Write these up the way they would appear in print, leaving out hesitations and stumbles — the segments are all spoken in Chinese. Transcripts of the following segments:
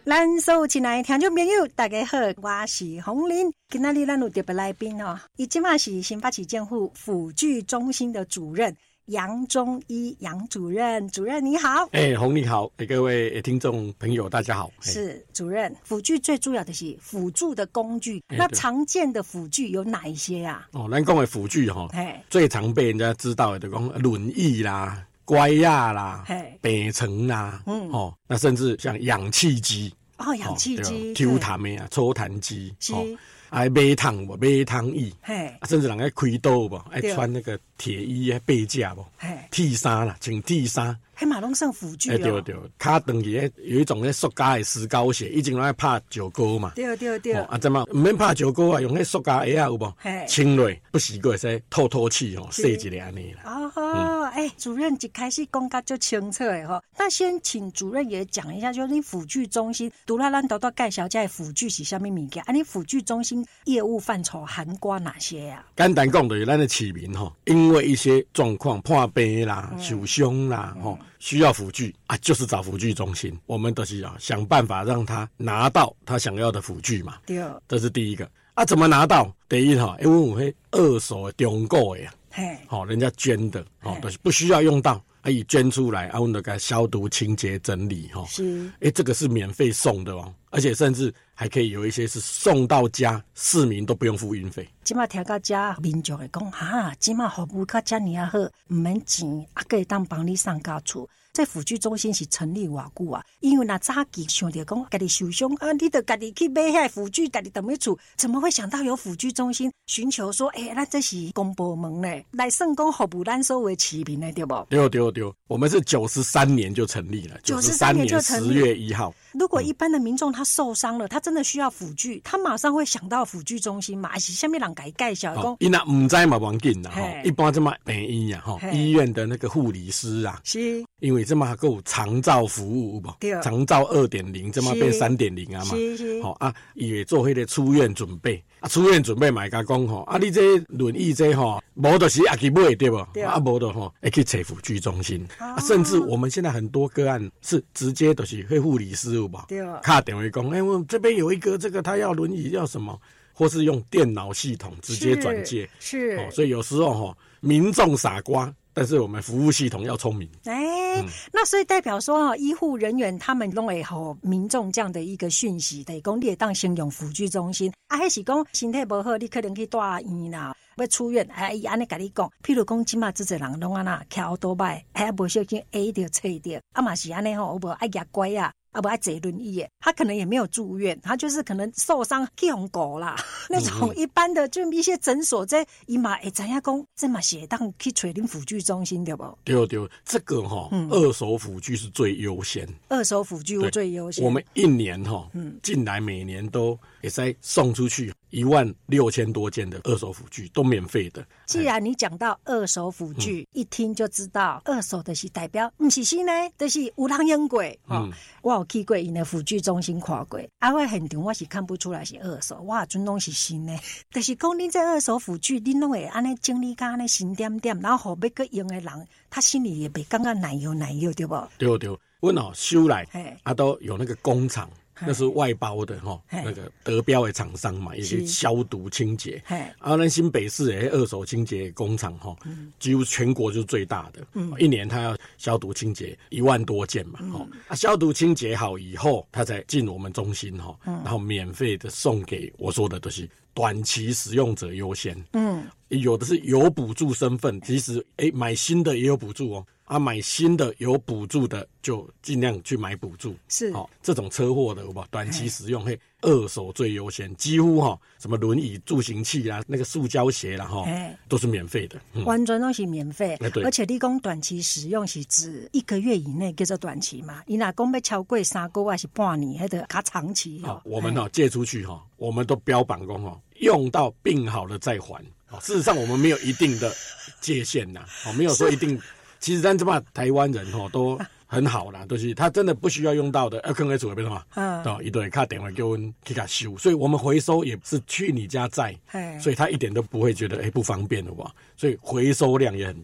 咱所有亲爱的听众朋友，大家好，我是洪玲。今天咱有特别来宾哦，他现在是新北市政府辅具中心的主任杨忠一杨主任。主任你好。 洪你好，各位听众朋友大家好。 是主任，辅具最主要的是辅助的工具，那常见的辅具有哪一些啊？ 咱讲的辅具最常被人家知道的就讲轮椅啦、拐杖啦、病床啦，那甚至像氧气机。 氧气机， 抽痰的啊，抽痰机，是，还马桶无，马桶椅，甚至人爱开刀无，爱穿那个铁衣啊、背架无，替衫啦，穿替衫。 迄嘛拢算辅具哦。对，脚长去有一种咧塑胶的石膏鞋，以前拢爱拍石膏嘛。对。怎么唔免拍石膏啊？用迄塑胶鞋啊有无？清落不洗过使透气洗一下安尼啦。 主任一开始讲甲就清楚的吼。那先请主任也讲一下，就是你辅具中心，除了咱都介绍这辅具是啥物物件？你辅具中心业务范畴涵盖哪些啊？ 简单讲就是咱的市民因为一些状况破病啦、受伤啦需要辅具啊，就是找辅具中心。我们都是想办法让他拿到他想要的辅具嘛。对，这是第一个。怎么拿到？第一因为有些二手的中古的人家捐的都是不需要用到，以捐出来我们就给消毒、清洁、整理是。这个是免费送的而且甚至还可以有一些是送到家，市民都不用付运费。 现在听到这民众会讲现在服务较这么好，不免钱可以当帮你送到厝。这辅具中心是成立偌久啊？因为那早期想到讲家己受伤你就家己去买遐辅具，家己踮咧厝，怎么会想到有辅具中心寻求说，咱这是公部门呢，来算讲服务咱所有的市民呢，对不？ 对，我们是93年就成立了，93年10月1号。 如果一般的民众他受伤了，他真的需要辅具，他马上会想到辅具中心嘛？还是下面人给介绍讲？ 因那唔知嘛，要紧啦一般这么病医啊医院的那个护理师啊，是，因为这么还有长照服务不？长照2.0这么变3.0啊嘛，是伊会做迄个出院准备出院准备嘛，甲讲你这轮椅这无就是也去买对不？无就会去找辅具中心甚至我们现在很多个案是直接都是会护理师有吧？打电话讲我这边有一个这个他要轮椅要什么，或是用电脑系统直接转介是所以有时候民众傻瓜，但是我们服务系统要聪明。 那所以代表说医护人员他们都会民众这样的一个讯息，得讲你会当先用辅具中心还是讲身体不好你可能去大医院啦，要出院伊安尼跟你讲，譬如讲现在这些人拢骑奥多拜不小心 A 到吹到嘛是安尼有无爱夹拐不爱坐轮椅他可能也没有住院，他就是可能受伤去用狗啦那种一般的就一些诊所在伊嘛会知影讲这嘛是当去找恁辅具中心对不？对， 这个二手辅具是最优先， 二手辅具最优先。 我们一年进来每年都也在送出去16000多件的二手辅具，都免费的。 既然你讲到二手辅具一听就知道二手的是代表不是新的，就是有人用过我有去过因的辅具中心看过我现场我是看不出来是二手，我全拢是新的。就是讲你这二手辅具你拢会安尼整理甲安尼新点点，然后要去用的人他心里也袂感觉奶油对不？对， 我收来都有那个工厂，那是外包的那个德标的厂商嘛，也是消毒清洁咱新北市的二手清洁工厂几乎全国就是最大的一年他要消毒清洁1万多件嘛消毒清洁好以后他才进我们中心然后免费的送给我说的都是短期使用者优先有的是有补助身份，其实买新的也有补助买新的有补助的就尽量去买补助，是这种车祸的短期使用二手最优先，几乎什么轮椅助行器那个塑胶鞋啦都是免费的完全都是免费而且你讲短期使用是指1个月以内叫做短期嘛，你若讲要超过3个月还是半年那就较长期我们借出去我们都标榜讲用到病好了再还事实上我们没有一定的界限没有说一定其实咱这么台湾人都很好啦，就是他真的不需要用到的，放在厝边嘛，一对打电话叫我们去给他修，所以我们回收也是去你家载，所以他一点都不会觉得不方便的吧，所以回收量也很大。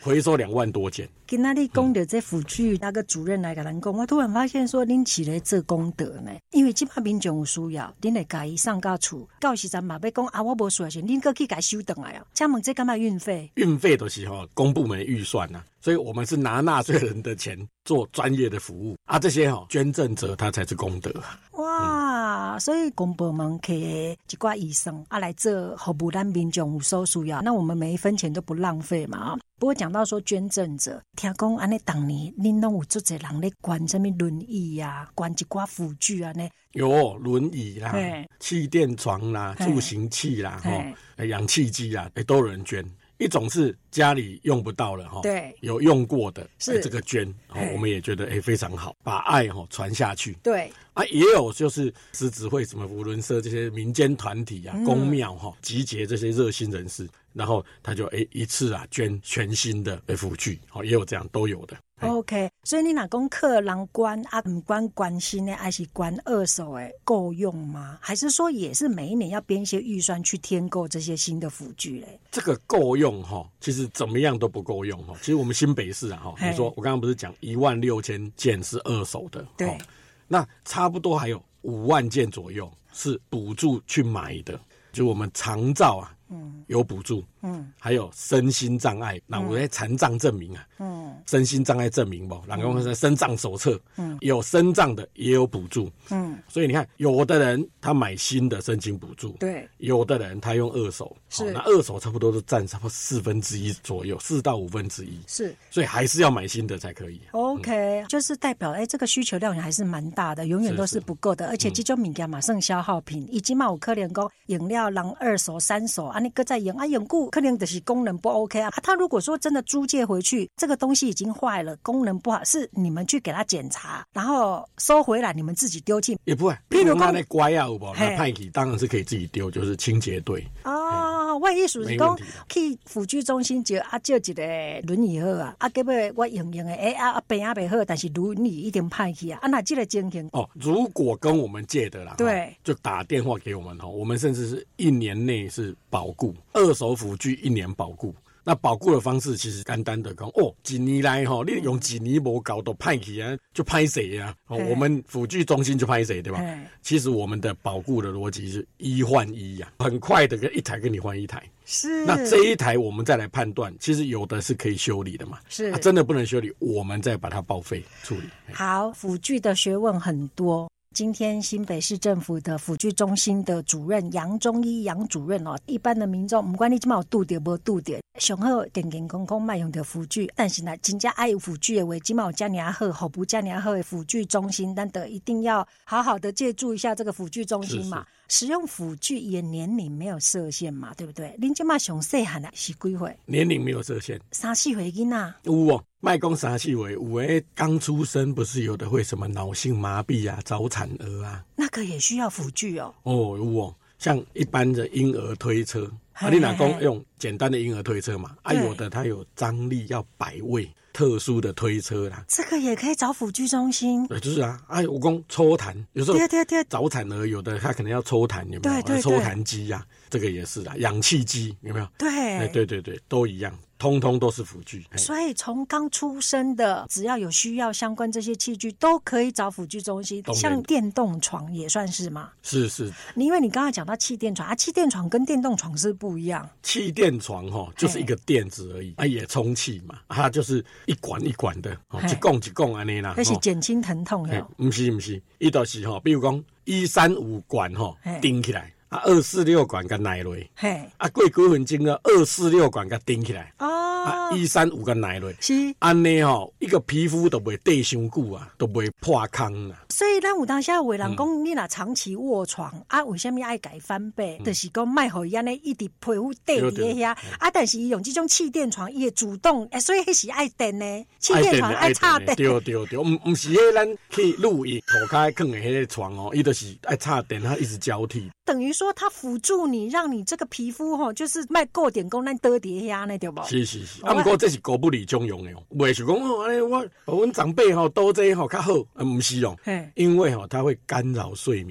回收2万多件。 今仔日讲到这辅具那个主任来跟咱讲，我突然发现说，恁是咧做功德呢，因为即摆民众有需要，恁会家己送到厝，到时阵嘛要讲啊，我无需要钱，恁搁去甲收回来哦。请问这干嘛运费？ 运费都是公部门预算啊，所以我们是拿纳税人的钱做专业的服务啊，这些捐赠者他才是功德。 哇，所以公部门给一寡医生来做服务咱民众有所需要，那我们每一分钱都不浪费嘛。不过讲到说捐赠者，听讲安尼当年恁拢有足侪人咧捐什么轮椅啊，捐一寡辅具啊呢？ 有轮椅啦、气垫床啦、助行器啦、氧气机啦，都有人捐。一种是家里用不到了对，有用过的是这个捐我们也觉得非常好，把爱传下去。对啊，也有就是狮子会什么扶轮社这些民间团体啊、公庙集结这些热心人士，然后他就一次捐全新的辅具也有这样都有的。 OK， 所以你若讲客人捐不捐新的还是捐二手的够用吗？还是说也是每一年要编一些预算去添购这些新的辅具嘞？ 这个够用其实怎么样都不够用其实我们新北市你说我刚刚不是讲16000件是二手的，对，那差不多还有5万件左右是补助去买的，就我们长照有补助，还有身心障碍，那我在残障证明身心障碍证明然后身障手册，有身障的也有补助，所以你看，有的人他买新的申请补助，对，有的人他用二手，是那二手差不多都占差不多1/4左右，4到1/5，是，所以还是要买新的才可以。 OK， 就是代表这个需求量还是蛮大的，永远都是不够的，而且这种物件马上消耗品，已经有可能讲饮料人2手3手你搁再用用久可能就是功能不 OK 他如果说真的租借回去，这个东西已经坏了，功能不好，是你们去给他检查，然后收回来你们自己丢弃也不会。譬如说那乖有没有那派去当然是可以自己丢，就是清洁队我意思是说去辅具中心借一个轮椅好结果我用的病不好，但是轮椅一定派去那这个情形如果跟我们借的啦，对，就打电话给我们我们甚至是1年内是保固二手辅具1年保固。那保固的方式其实简单的讲几年来你用几年没搞都派去就派谁我们辅具中心就派谁对吧？其实我们的保固的逻辑是1换1很快的一台跟你换1台。是，那这一台我们再来判断，其实有的是可以修理的嘛，是真的不能修理，我们再把它报废处理。 好，辅具的学问很多。今天新北市政府的辅具中心的主任杨忠一杨主任一般的民众不管你现在有拄到没拄到，上好健健康康卖用到辅具，但是呢真正爱有辅具的话，现在有这么好服务这么好的辅具中心，咱得一定要好好的借助一下这个辅具中心嘛。使用辅具也年龄没有设限嘛，对不对？您现在上细汉是几岁？ 年龄没有设限 ，3、4岁囡仔有卖讲3、4岁有刚出生，不是有的会什么脑性麻痹早产儿那个也需要辅具有像一般的婴儿推车你哪讲用简单的婴儿推车嘛有的它有张力要摆位特殊的推车啦， 这个也可以找辅具中心。 对，就是我讲抽痰，有时候早产儿有的他可能要抽痰，有没有？对，抽痰机这个也是啦，氧气机有没有？对，对，都一样。通通都是辅具， 所以从刚出生的只要有需要相关这些器具都可以找辅具中心。像电动床也算是吗？是，因为你刚才讲到气垫床气垫床跟电动床是不一样。气垫床就是一个垫子而已也充气嘛，它就是一管一管的一拱一拱这样啦， 那是减轻疼痛的。 不是它就是比如说135管顶起来246管给奶落，过几分钟246管给顶起来，135个奶落，是安尼一个皮肤都不会戴伤久都不会破坑啦。 所以咱有当下有的人讲，你若长期卧床为什么爱改翻倍？就是讲卖互伊安尼一直皮肤戴伫遐但是伊用这种气垫床，伊会主动所以迄是爱电呢，气垫床爱插电。对， 不是咱去露营涂骹放的迄个床伊就是爱插电，它一直交替。 等于说它辅助你，让你这个皮肤就是卖够点功咱得叠遐呢，对不？ 是不过这是古不离中用的不是说我长辈多这较好不是因为它会干扰睡眠。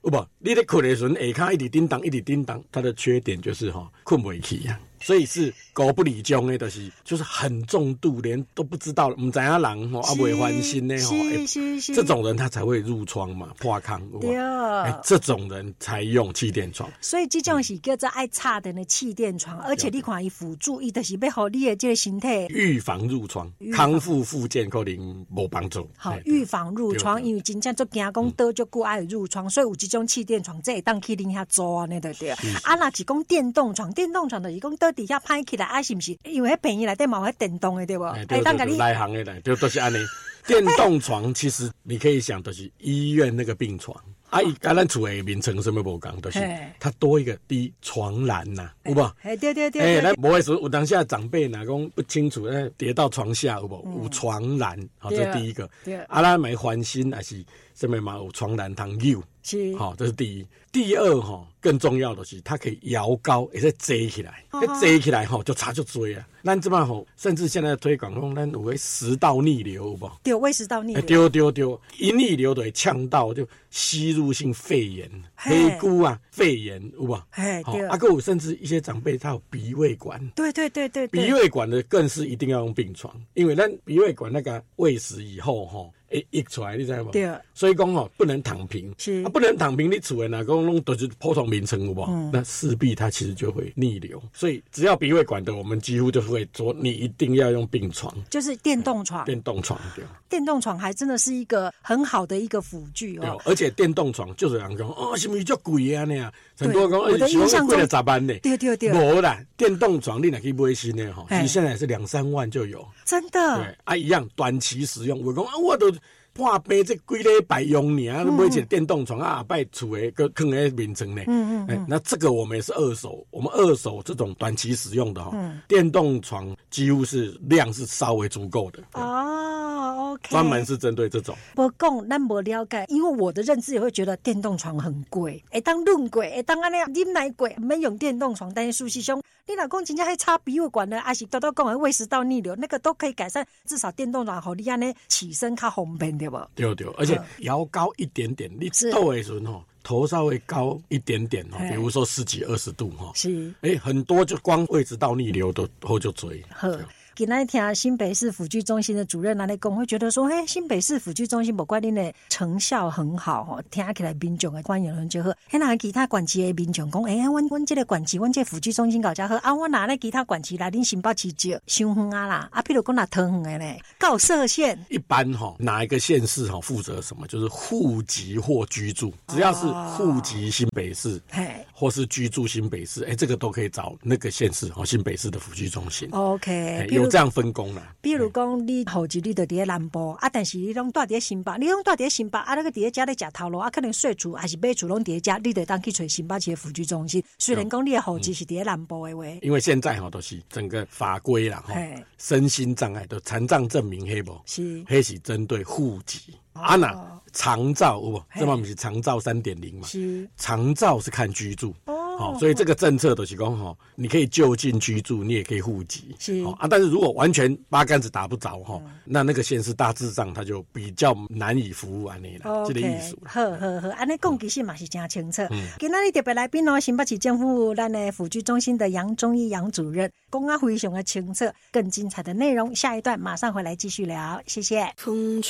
有无？你咧困的时候，下骹一直叮当，一直叮当，它的缺点就是困不起啊。所以是狗不理中的，就是很重度，连都不知道，唔知影人啊未翻新呢这种人他才会褥疮嘛，破康。对，这种人才用气垫床。 所以这种是叫做爱插的气垫床，而且你看伊辅助，伊就是要好你的这个身体预防褥疮，康复复健可能无帮助。 好，预防褥疮，因为真正做惊讲得就久爱褥疮，所以有这种气垫床，这会当去恁遐做呢，对不对？啊，那是讲电动床，电动床就是讲到底下拍起来啊，是不是？因为迄便宜内底嘛有迄电动的，对不？ 对，来行的来，都是安尼。电动床其实你可以想，就是医院那个病床。伊跟咱厝的名称什么无共，就是它多一个床栏呐，有无？对，咱无的时候有当下长辈哪讲不清楚，跌到床下有无？有床栏，好，这是第一个。咱买翻新还是什么嘛？有床栏通用，好，这是第一。第二更重要的是，它可以摇高，也是遮起来，遮起来就差就多啊。咱这么甚至现在推广讲，咱有个食道逆流，有无？对，胃食道逆流。对，一逆流就会呛到就吸入性肺炎、黑菇啊、肺炎，有无？对。还有甚至一些长辈他有鼻胃管。对。鼻胃管的更是一定要用病床，因为咱鼻胃管那个喂食以后溢出来，你知道吗？对。所以讲不能躺平，不能躺平。你厝的哪讲弄都是普通名称，有无？那势必它其实就会逆流。所以只要鼻胃管的，我们几乎就会说，你一定要用病床，就是电动床。电动床，对。电动床还真的是一个很好的一个辅具哦。而且电动床就是人讲是不是就贵啊那样？很多讲我的印象中贵了10万呢。对。没啦，电动床你哪可以买新的其实现在是2-3万就有。真的。对一样短期使用。我讲我都。破病这几礼拜用尔，买一个电动床啊，摆厝的搁放在面床呢。那这个我们也是二手，我们二手这种短期使用的电动床几乎是量是稍微足够的。OK， 专门是针对这种。我讲咱无了解，因为我的认知也会觉得电动床很贵，当论贵，当安尼饮奶贵，没用电动床，但是事实上，你老公真正还插鼻胃管呢，还是多讲的胃食道逆流，那个都可以改善，至少电动床好你安尼起身较方便对不？对，而且摇高一点点，你倒的时候头稍微高一点点比如说10几20度是，很多就光胃食道逆流都后就追。今天听新北市辅具中心的主任来讲，会觉得说，新北市辅具中心不管你的成效很好听起来民众的欢迎人就好。那其他管区的民众讲，阮这个管区，阮这辅具中心搞较好啊，我拿来其他管区来，恁新北市少伤远啊啦，譬如讲那桃园的嘞，告设县。一般哪一个县市负责什么，就是户籍或居住，只要是户籍新北市，或是居住新北市，这个都可以找那个县市新北市的辅具中心。OK，有这样分工啦。比如讲，你户籍你就伫南部啊，但是你拢住伫新北，你拢住伫新北啊，那个伫家咧食头路啊，可能税厝还是买厝拢伫家，你得当去找新北市的辅具中心。虽然讲你的户籍是伫南部的话，因为现在都是整个法规啦，身心障碍的残障证明迄是针对户籍啊那长照有无？这嘛不是长照3.0嘛？是长照是看居住。所以这个政策就是讲你可以就近居住，你也可以户籍，但是如果完全八竿子打不着那个县市大致上它就比较难以服务安尼啦，这个意思。好，安尼讲其实嘛是真清楚。今仔日特别来宾新北市政府咱的辅具中心的杨忠义杨主任，讲啊非常的清楚，更精彩的内容，下一段马上回来继续聊，谢谢。